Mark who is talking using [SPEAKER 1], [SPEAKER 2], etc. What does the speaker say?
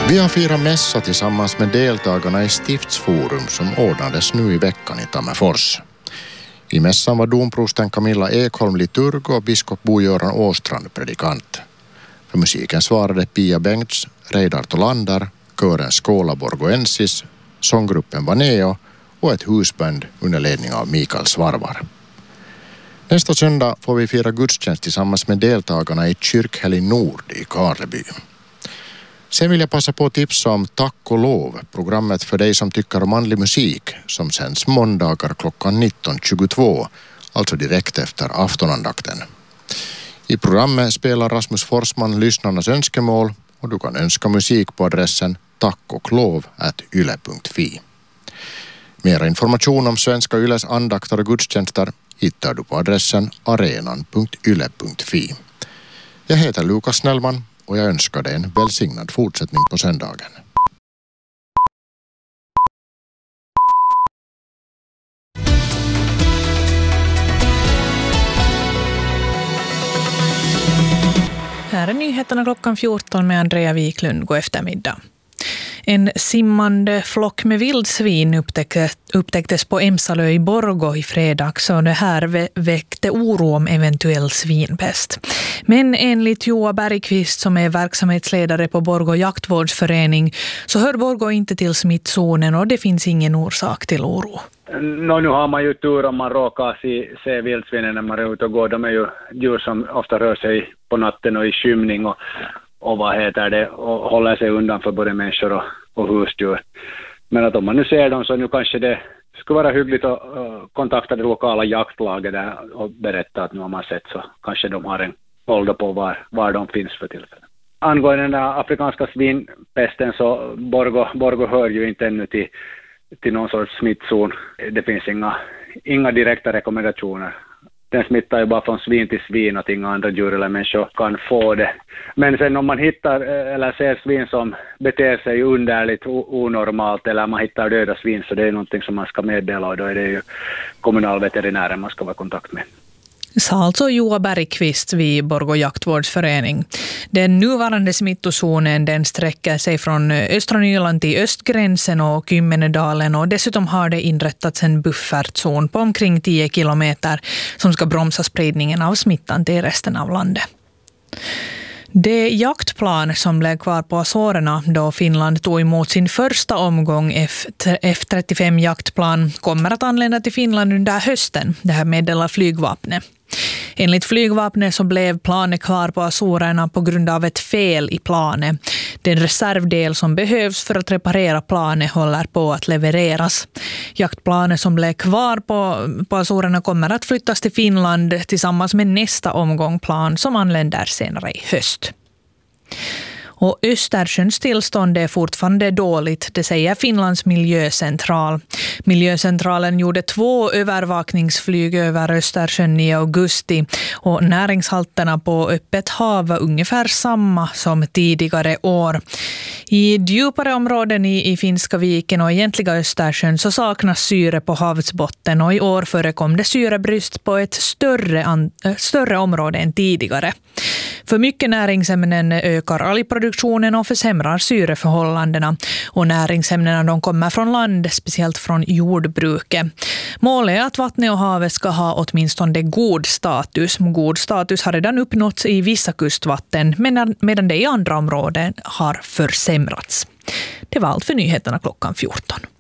[SPEAKER 1] Vi har firat mässa tillsammans med deltagarna i Stiftsforum som ordnades nu i veckan i Tammerfors. I mässan var domprosten Camilla Ekholm liturg och biskop Bo-Göran Åstrand predikant. För musiken svarade Pia Bengts, Reidar Tolander, kören Skåla Borgoensis, sånggruppen Vaneo och ett husband under ledning av Mikael Svarvar. Nästa söndag får vi fira gudstjänst tillsammans med deltagarna i Kyrkhelg Nord i Karleby. Sen vill jag passa på att tipsa om Tack och lov, programmet för dig som tycker om manlig musik som sänds måndagar klockan 19.22, alltså direkt efter aftonandakten. I programmet spelar Rasmus Forsman lyssnarnas önskemål och du kan önska musik på adressen tackoklov@yle.fi. Mer information om Svenska Yles andakter och gudstjänster hittar du på adressen arenan.yle.fi. Jag heter Lukas Snellman och jag önskar dig en välsignad fortsättning på söndagen.
[SPEAKER 2] Här är nyheterna klockan 14 med Andrea Wiklund. God eftermiddag. En simmande flock med vildsvin upptäcktes på Emsalö i Borgå i fredags och det här väckte oro om eventuell svinpest. Men enligt Joa Bergqvist som är verksamhetsledare på Borgå jaktvårdsförening så hör Borgå inte till smittzonen och det finns ingen orsak till oro.
[SPEAKER 3] Nu har man ju tur om man råkar se vildsvinen när man är ute och går. De är ju djur som ofta rör sig på natten och i skymning och vad heter det, och håller sig undan för både människor och husdjur. Men att om man nu ser dem så nu kanske det skulle vara hyggligt att kontakta det lokala jaktlaget där och berätta att nu har man sett så kanske de har en koll på var de finns för tillfället. Angående den afrikanska svinpesten så Borgå hör ju inte ännu till någon sorts smittzon. Det finns inga direkta rekommendationer. Den smittar ju bara från svin till svin att inga andra djur eller människor kan få det. Men sen om man hittar eller ser svin som beter sig underligt onormalt eller man hittar döda svin så det är någonting som man ska meddela och då är det ju kommunalveterinären man ska vara i kontakt med.
[SPEAKER 2] Sa alltså Joa Bergqvist vid Borgå jaktvårdsförening. Den nuvarande smittozonen den sträcker sig från östra Nyland till östgränsen och Kymmenedalen och dessutom har det inrättats en buffertzon på omkring 10 kilometer som ska bromsa spridningen av smittan till resten av landet. Det jaktplan som blev kvar på Azorerna då Finland tog emot sin första omgång F-35 jaktplan kommer att anlända till Finland under hösten. Det här meddelar flygvapnet. Enligt flygvapnet så blev planet kvar på Azorerna på grund av ett fel i planet. Den reservdel som behövs för att reparera planet håller på att levereras. Jaktplanet som blev kvar på Azorerna kommer att flyttas till Finland tillsammans med nästa omgång plan som anländer senare i höst. Och Östersjöns tillstånd är fortfarande dåligt, det säger Finlands miljöcentral. Miljöcentralen gjorde 2 övervakningsflyg över Östersjön i augusti och näringshalterna på öppet hav var ungefär samma som tidigare år. I djupare områden i Finska viken och egentliga Östersjön så saknas syre på havsbotten och i år förekom det syrebrist på ett större område än tidigare. För mycket näringsämnen ökar algproduktionen och försämrar syreförhållandena. Och näringsämnena de kommer från land, speciellt från jordbruket. Målet är att vattnet och havet ska ha åtminstone god status. God status har redan uppnåtts i vissa kustvatten medan det i andra områden har försämrats. Det var allt för nyheterna klockan 14.